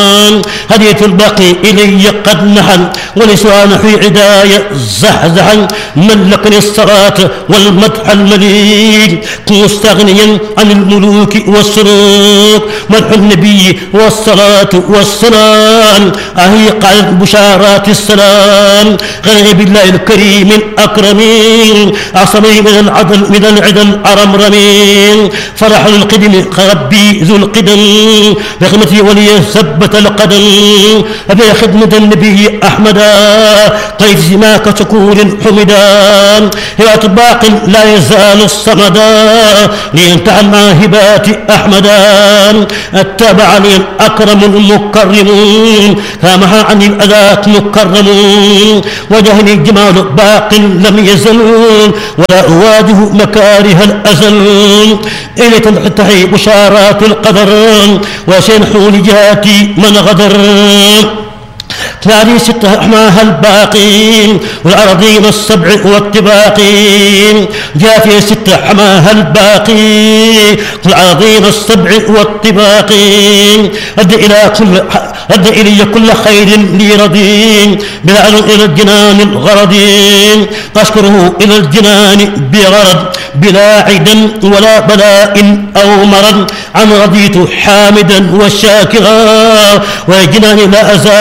هديت الباقي إلي قد نحل ولسان في عداية زحزحا ملكني الصلاة والمدح المليك مستغنيا عن الملوك والسلوك مدح النبي والصلاة والسلام أهي قالت بشارات السلام غير بالله الكريم الأكرمين أعصمي من العدل الأرمرمين فرح القدم ربي ذو القدم بخدمتي ولي ثبت القدم أبي خدمة النبي أحمدا قيد سماك شكور حمدا هبة باق لا يزال الصمدا لينتهى مع هبات أحمدا اتبعني الأكرم المكرم كامها عن الأذات مكرم وجهني جمال باق لم يزل ولا أواجه مكاره الأزل إلي تنحتحي بشارات القدر وسينحو لجهاتي من غدر ثاني ستة أحماها الباقين والأراضين السبع والطباقين جافي ستة أحماها الباقين والأراضين السبع والطباقين أدى إلي كل خير لي رضين بلعل إلى الجنان الغرضين أشكره إلى الجنان بغرض بلا عدا ولا بلاء أو مرض عن رضيت حامدا وشاكرا وجنان لا أزال